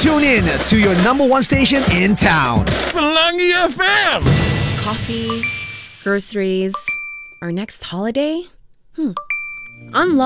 Tune in to your number one station in town. Pelangi FM! Coffee, groceries, our next holiday? Unlock